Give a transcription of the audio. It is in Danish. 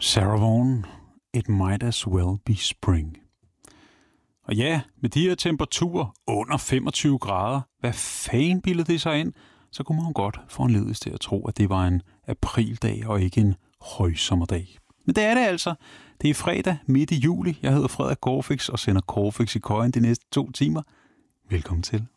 Sarah Vaughan, It Might As Well Be Spring. Og ja, med de her temperaturer under 25 grader, hvad fanden billede det sig ind, så kunne man godt få en ledelse til at tro, at det var en aprildag og ikke en højsommerdag. Men det er det altså. Det er fredag midt i juli. Jeg hedder Frederik Corfix og sender Corfix i køjen de næste 2 timer. Velkommen til.